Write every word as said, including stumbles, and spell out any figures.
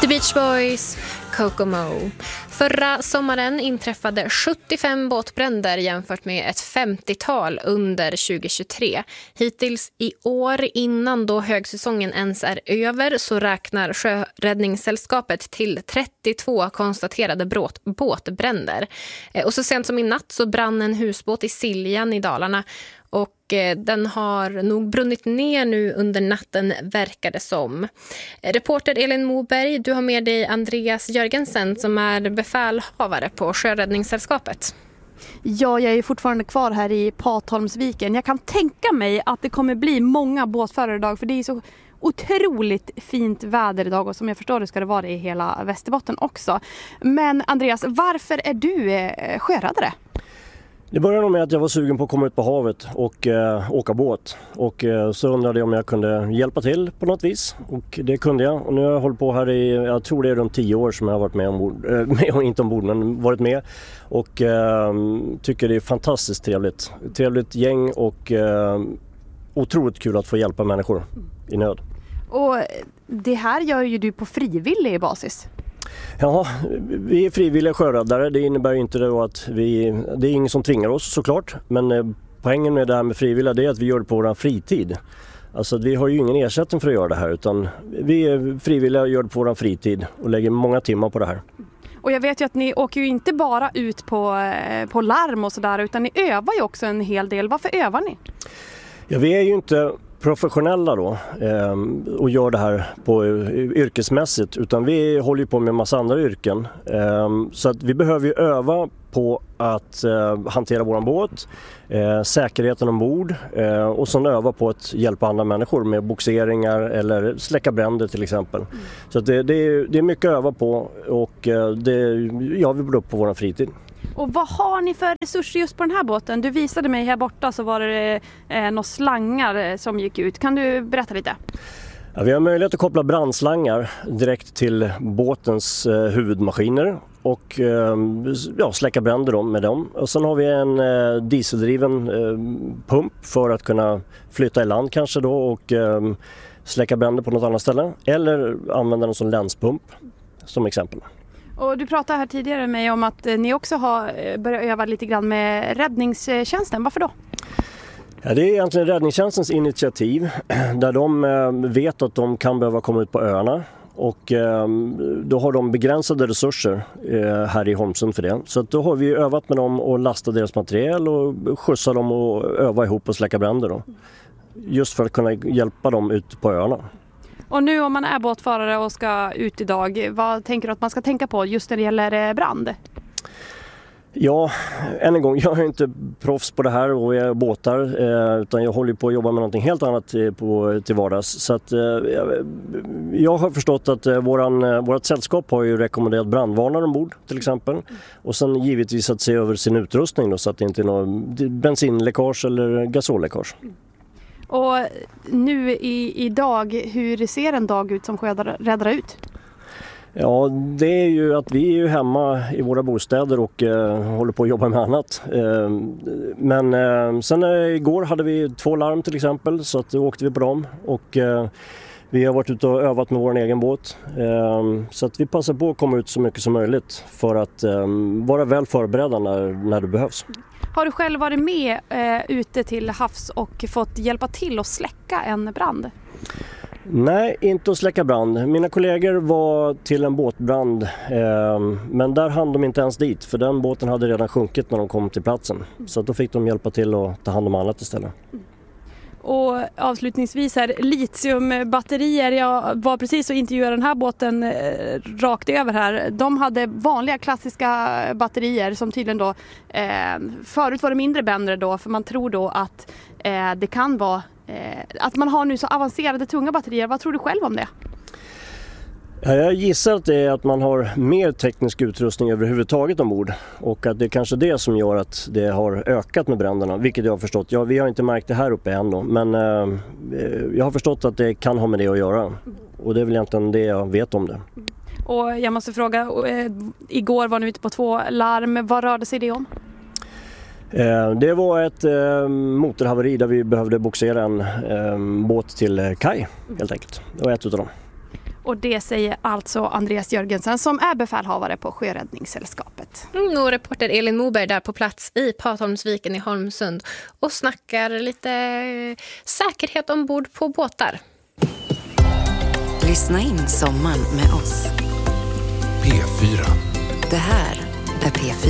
The Beach Boys, Kokomo. Förra sommaren inträffade sjuttiofem båtbränder jämfört med ett femtiotal under tjugohundratjugotre. Hittills i år, innan då högsäsongen ens är över, så räknar Sjöräddningssällskapet till trettiotvå konstaterade båt, båtbränder. Och så sent som i natt så brann en husbåt i Siljan i Dalarna. Och den har nog brunnit ner nu under natten, verkar det som. Reporter Elin Moberg, du har med dig Andreas Jörgensen som är befälhavare på Sjöräddningssällskapet. Ja, jag är fortfarande kvar här i Patholmsviken. Jag kan tänka mig att det kommer bli många båtförare idag, för det är så otroligt fint väder idag, och som jag förstår det ska det vara i hela Västerbotten också. Men Andreas, varför är du sjöräddare? Det började med att jag var sugen på att komma ut på havet och eh, åka båt. Och eh, så undrade jag om jag kunde hjälpa till på något vis. Och det kunde jag. Och nu har jag hållit på här i, jag tror det är runt tio år som jag har varit med ombord. Eh, med, inte ombord, men varit med. Och eh, tycker det är fantastiskt trevligt. Trevligt gäng och eh, otroligt kul att få hjälpa människor i nöd. Och det här gör ju du på frivillig basis. Ja, vi är frivilliga sjöräddare. Det innebär inte då att vi, det är ingen som tvingar oss såklart. Men eh, poängen med det här med frivilliga, det är att vi gör det på vår fritid. Alltså vi har ju ingen ersättning för att göra det här, utan vi är frivilliga och gör det på vår fritid och lägger många timmar på det här. Och jag vet ju att ni åker ju inte bara ut på, på larm och sådär, utan ni övar ju också en hel del. Varför övar ni? Ja, vi är ju inte professionella då eh, och gör det här på yrkesmässigt, utan vi håller ju på med en massa andra yrken. Eh, så att vi behöver ju öva på att eh, hantera våran båt, eh, säkerheten ombord eh, och sen öva på att hjälpa andra människor med boxeringar eller släcka bränder till exempel. Mm. Så att det, det, är, det är mycket att öva på, och eh, det gör vi både upp på vår fritid. Och vad har ni för resurser just på den här båten? Du visade mig här borta, så var det eh, några slangar som gick ut. Kan du berätta lite? Ja, vi har möjlighet att koppla brandslangar direkt till båtens eh, huvudmaskiner och eh, ja, släcka bränder dem med dem. Och sen har vi en eh, dieseldriven eh, pump för att kunna flytta i land kanske då och eh, släcka bränder på något annat ställe. Eller använda den som länspump som exempel. Och du pratade här tidigare med mig om att ni också har börjat öva lite grann med räddningstjänsten. Varför då? Ja, det är egentligen räddningstjänstens initiativ där de vet att de kan behöva komma ut på öarna. Och då har de begränsade resurser här i Holmsund för det. Så att då har vi övat med dem och lastat deras material och skjutsa dem och öva ihop och släcka bränder då. Just för att kunna hjälpa dem ut på öarna. Och nu om man är båtförare och ska ut idag, vad tänker du att man ska tänka på just när det gäller brand? Ja, än en gång, jag är inte proffs på det här och jag båtar, eh, utan jag håller på att jobba med någonting helt annat på, till vardags. Så att, eh, jag har förstått att eh, våran, vårat sällskap har ju rekommenderat brandvarnare ombord till exempel. Och sen givetvis att se över sin utrustning då, så att det inte är någon bensinläckage eller gasolläckage. Och nu i, idag, hur ser en dag ut som sjöräddare ut? Ja, det är ju att vi är ju hemma i våra bostäder och eh, håller på att jobba med annat. Eh, men eh, sen eh, igår hade vi två larm till exempel, så att då åkte vi på dem. Och eh, vi har varit ute och övat med vår egen båt. Eh, så att vi passar på att komma ut så mycket som möjligt för att eh, vara väl förberedda när, när det behövs. Har du själv varit med eh, ute till havs och fått hjälpa till att släcka en brand? Nej, inte att släcka brand. Mina kollegor var till en båtbrand, eh, men där hann de inte ens dit, för den båten hade redan sjunkit när de kom till platsen. Så då fick de hjälpa till att ta hand om annat istället. Och avslutningsvis här, litiumbatterier, jag var precis och intervjuade den här båten eh, rakt över här. De hade vanliga klassiska batterier som tydligen då, eh, förut var det mindre bränder då, för man tror då att eh, det kan vara, eh, att man har nu så avancerade tunga batterier. Vad tror du själv om det? Ja, jag gissar att det är att man har mer teknisk utrustning överhuvudtaget ombord, och att det är kanske det som gör att det har ökat med bränderna, vilket jag har förstått. Ja, vi har inte märkt det här uppe än då, men eh, jag har förstått att det kan ha med det att göra, och det är väl egentligen det jag vet om det. Och jag måste fråga, eh, igår var ni ute på två larm, vad rörde sig det om? Eh, det var ett eh, motorhaveri där vi behövde boxera en eh, båt till kaj helt enkelt. Det var ett utav dem. Och det säger alltså Andreas Jörgensen som är befälhavare på Sjöräddningssällskapet. Mm, och reporter Elin Moberg där på plats i Patholmsviken i Holmsund och snackar lite säkerhet ombord på båtar. Lyssna in sommaren med oss. P fyra. Det här är P fyra.